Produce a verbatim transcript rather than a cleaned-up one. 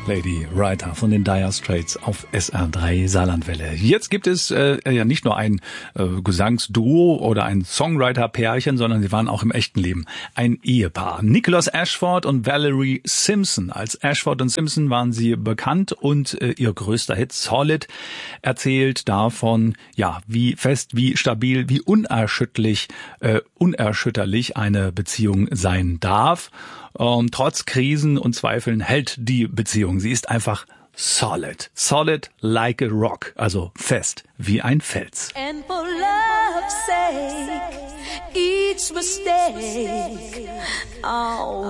Lady Writer von den Dire Straits auf S R drei Saarlandwelle. Jetzt gibt es äh, ja nicht nur ein äh, Gesangsduo oder ein Songwriter-Pärchen, sondern sie waren auch im echten Leben ein Ehepaar. Nicholas Ashford und Valerie Simpson. Als Ashford und Simpson waren sie bekannt und äh, ihr größter Hit Solid erzählt davon, ja, wie fest, wie stabil, wie unerschütterlich, äh, unerschütterlich eine Beziehung sein darf. Und trotz Krisen und Zweifeln hält die Beziehung. Sie ist einfach solid. Solid like a rock. Also fest wie ein Fels. And for love's sake, each mistake, oh.